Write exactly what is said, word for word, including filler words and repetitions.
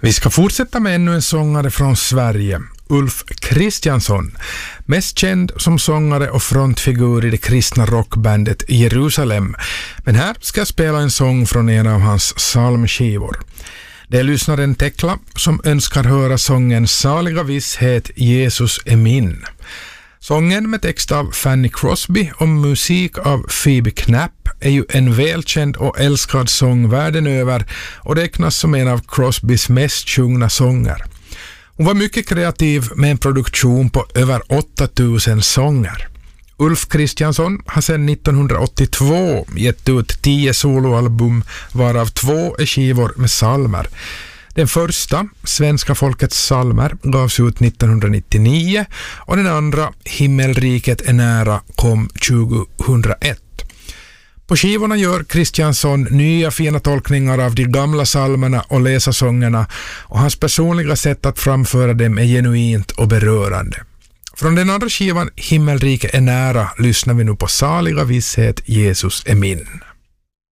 Vi ska fortsätta med ännu en sångare från Sverige, Ulf Kristiansson, mest känd som sångare och frontfigur i det kristna rockbandet Jerusalem. Men här ska jag spela en sång från en av hans psalmskivor. Det är lyssnaren Tekla som önskar höra sången Saliga visshet, Jesus är min. Sången med text av Fanny Crosby och musik av Phoebe Knapp är ju en välkänd och älskad sång världen över och räknas som en av Crosbys mest sjungna sånger. Hon var mycket kreativ med en produktion på över åtta tusen sånger. Ulf Kristiansson har sedan nittonhundraåttiotvå gett ut tio soloalbum varav två är skivor med psalmer. Den första, Svenska folkets psalmer, gavs ut nittonhundranittionio och den andra, Himmelriket är nära, kom tjugohundraett. På skivorna gör Kristiansson nya fina tolkningar av de gamla psalmerna och läsarsångerna och hans personliga sätt att framföra dem är genuint och berörande. Från den andra skivan, Himmelriket är nära, lyssnar vi nu på Saliga visshet, Jesus är min.